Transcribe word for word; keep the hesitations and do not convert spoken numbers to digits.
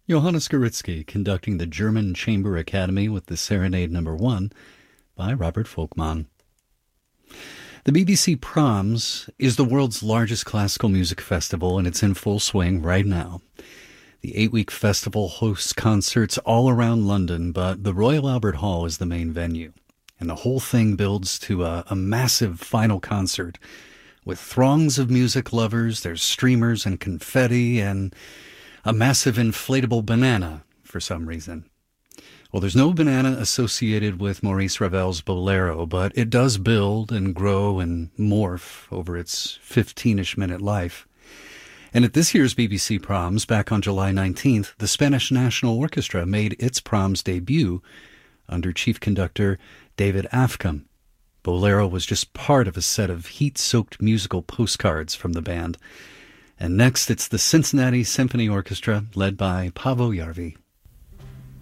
Johannes Goritzky conducting the German Chamber Academy with the Serenade Number One by Robert Folkman. The B B C Proms is the world's largest classical music festival, and it's in full swing right now. The eight-week festival hosts concerts all around London, but the Royal Albert Hall is the main venue. And the whole thing builds to a, a massive final concert with throngs of music lovers. There's streamers and confetti and a massive inflatable banana for some reason. Well, there's no banana associated with Maurice Ravel's Bolero, but it does build and grow and morph over its fifteen-ish minute life. And at this year's B B C Proms, back on July nineteenth, the Spanish National Orchestra made its Proms debut under chief conductor David Afcom. Bolero was just part of a set of heat-soaked musical postcards from the band. And next, it's the Cincinnati Symphony Orchestra, led by Paavo Järvi.